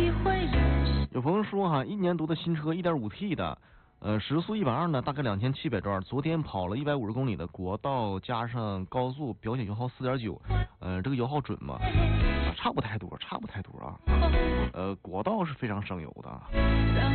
有朋友说哈，1年多的新车1.5T 的，时速120呢，大概2700转。昨天跑了150公里的国道加上高速，表显油耗4.9。这个油耗准吗？差不太多啊。国道是非常省油的。